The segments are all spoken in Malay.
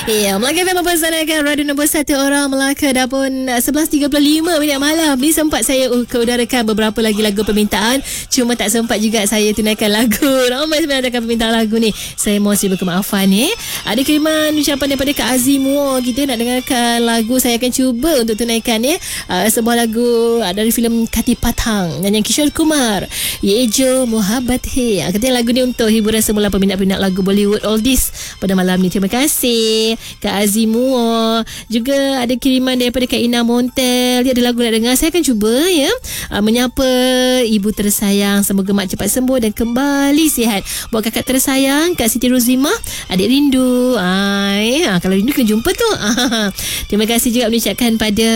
Ya, Melaka FM mempersanakan radio nombor 1 orang Melaka dah pun 11.35 minit malam. Ni sempat saya keudarakan beberapa lagi lagu permintaan. Cuma tak sempat juga saya tunaikan lagu. Ramai sebenarnya ada permintaan lagu ni. Saya mohon silap kemaafan ya. Ada kiriman ucapan daripada Kak Azimua. Kita nak dengarkan lagu. Saya akan cuba untuk tunaikan ya. Sebuah lagu dari filem Kati Patang nyanyian Kishore Kumar. Ye Jo Mohabbat Hai. Katanya lagu ni untuk hiburan semula peminat-peminat lagu Bollywood oldies pada malam ni. Terima kasih Kak Azimua. Juga ada kiriman daripada Kak Ina Montel. Dia ada lagu nak dengar. Saya akan cuba ya. Menyapa ibu tersayang, semoga mak cepat sembuh dan kembali sihat. Buat kakak tersayang Kak Siti Rozimah, adik rindu. Kalau rindu kena jumpa tu. Terima kasih juga mengucapkan pada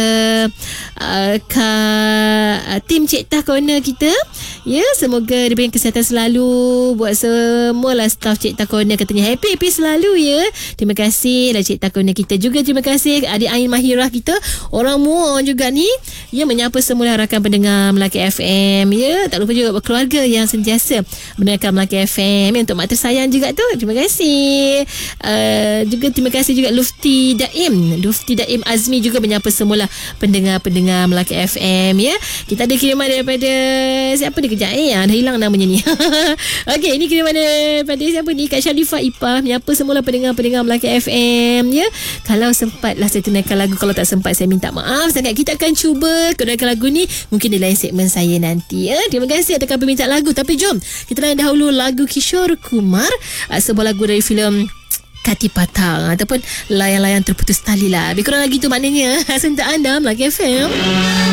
tim Cik Tah Corner kita. Ya, semoga diberikan kesihatan selalu buat semualah staf Cik Tah Corner. Katanya happy selalu ya. Terima kasih lah Cik Tah Corner kita. Juga terima kasih adik Ain Mahirah kita, orang Muar juga ni. Ya, menyapa semua rakan pendengar Melaka FM. Ya, tak lupa juga keluarga yang sentiasa mendengarkan Melaka FM. Ya, untuk mak tersayang juga tu. Terima kasih. Juga terima kasih juga Lufti Daim Azmi juga menyapa semula pendengar Melaka FM ya. Kita ada kiriman daripada siapa ni kejap dah hilang namanya ni. Okey, ini kiriman daripada siapa ni? Kak Sharifah Ipah menyapa semula pendengar Melaka FM ya. Kalau sempatlah saya tunaikan lagu, kalau tak sempat saya minta maaf sangat. Kita akan cuba tunaikan lagu ni mungkin di lain segmen saya nanti ya. Terima kasih atas permintaan lagu. Tapi jom kita layan dahulu lagu Kishore Kumar, sebuah lagu dari filem Kati Patang ataupun Layang-layang terputus tali lah. Lebih kurang lagi tu maknanya. Untuk anda Melaka FM.